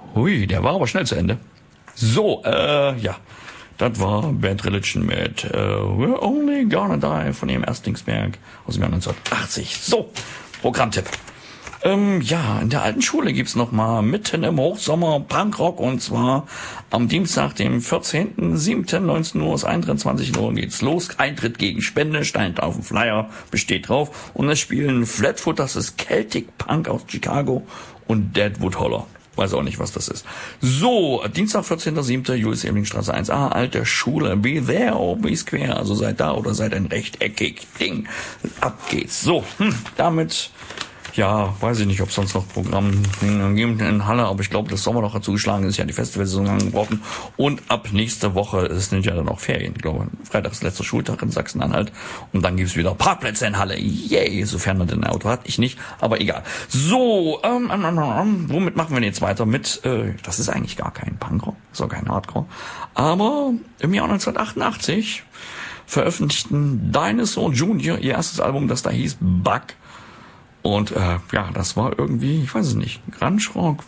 Hui, der war aber schnell zu Ende. So, ja. Das war Bad Religion mit We're Only Gonna Die von ihrem Erstlingswerk aus dem Jahr 1980. So, Programmtipp. Ja, in der alten Schule gibt's noch mal mitten im Hochsommer Punkrock, und zwar am Dienstag, dem 14.07.19 Uhr bis 21 Uhr geht's los. Eintritt gegen Spende, steint auf dem Flyer, besteht drauf. Und es spielen Flatfoot, das ist Celtic Punk aus Chicago, und Deadwood Holler. Weiß auch nicht, was das ist. So, Dienstag, 14.07. Julius-Ebeling-Straße 1a, alte Schule. Be there or be square. Also seid da oder seid ein rechteckig Ding. Ab geht's. So, damit... Ja, weiß ich nicht, ob sonst noch Programm gibt in Halle, aber ich glaube, das Sommerloch hat zugeschlagen, ist ja die Festivalsaison angebrochen. Und ab nächste Woche, es sind ja dann auch Ferien, ich glaube, Freitag ist letzter Schultag in Sachsen-Anhalt, und dann gibt's wieder Parkplätze in Halle. Yay, sofern man denn ein Auto hat, ich nicht, aber egal. So, womit machen wir jetzt weiter? Mit, das ist eigentlich gar kein Punkrock, ist auch kein Hardcore, aber im Jahr 1988 veröffentlichten Dinosaur Jr. ihr erstes Album, das da hieß Bug. Und ja, das war irgendwie, ich weiß es nicht, Grunge-Rock,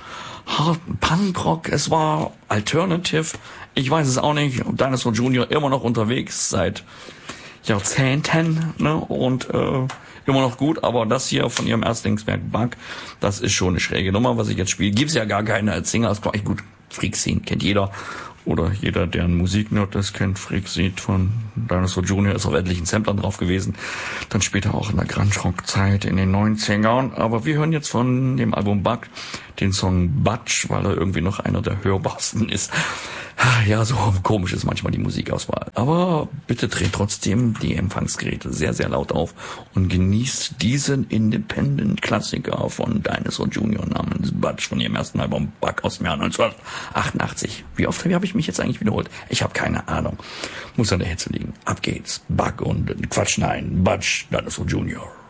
Punkrock, es war Alternative, ich weiß es auch nicht. Dinosaur Jr. immer noch unterwegs seit Jahrzehnten, ne? Und immer noch gut, aber das hier von ihrem Erstlingswerk Bug, das ist schon eine schräge Nummer, was ich jetzt spiele. Gibt's ja gar keine als Singer, ist gleich gut. Freak-Scene kennt jeder. Oder jeder, der ein Musiknerd ist, kennt Freak-Scene von Dinosaur Jr., ist auf etlichen Samplern drauf gewesen. Dann später auch in der Grunge-Rock-Zeit in den 90ern. Aber wir hören jetzt von dem Album Bug den Song Butch, weil er irgendwie noch einer der hörbarsten ist. Ja, so komisch ist manchmal die Musikauswahl. Aber bitte dreht trotzdem die Empfangsgeräte sehr, sehr laut auf und genießt diesen Independent-Klassiker von Dinosaur Jr. namens Butch von ihrem ersten Album Bug aus dem Jahr 1988. Wie oft habe ich mich jetzt eigentlich wiederholt? Ich habe keine Ahnung. Muss an der Hitze liegen. Ab geht's. Bug und Quatsch, nein, Butch, Dinosaur Jr.